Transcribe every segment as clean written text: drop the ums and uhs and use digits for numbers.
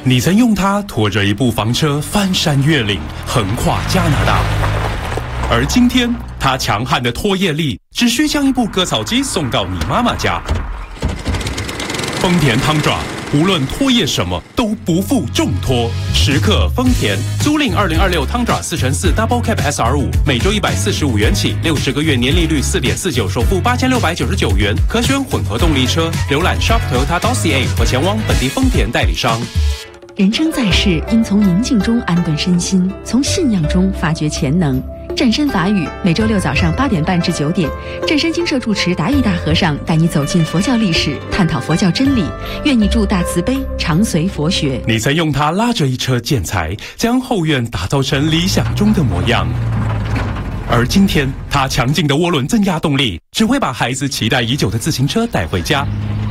你曾用它拖着一部房车翻山越岭，横跨加拿大。而今天，它强悍的拖曳力只需将一部割草机送到你妈妈家。丰田汤爪，无论拖曳什么都不负重拖。时刻丰田，租赁2026汤爪4x4 Double Cab SR5，每周145元起，60个月年利率4.49%，首付8699元，可选混合动力车。浏览 Shop Toyota.ca 或前往本地丰田代理商。 人生在世，应从宁静中安顿身心，从信仰中发掘潜能。湛山法语每周六早上8点半至9点，湛山精舍住持达义大和尚带你走进佛教历史，探讨佛教真理。愿你助大慈悲，常随佛学。 你曾用它拉着一车建材，将后院打造成理想中的模样。而今天，它强劲的涡轮增压动力，只会把孩子期待已久的自行车带回家。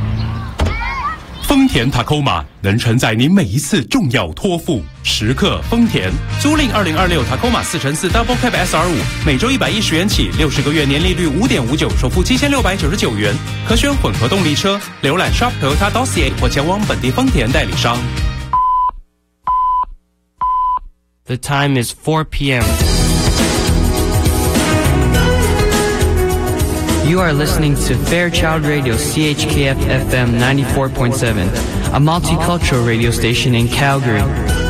丰田 Tacoma 能承载你每一次重要托付。时刻丰田，租赁2026 Tacoma 4x4 Double Cab SR5，每周110元起，60个月年利率5.59%，首付7699元，可选混合动力车。浏览 Shop Toyota.ca 或前往本地丰田代理商。 The time is 4 p.m. You are listening to Fairchild Radio CHKF FM 94.7, a multicultural radio station in Calgary.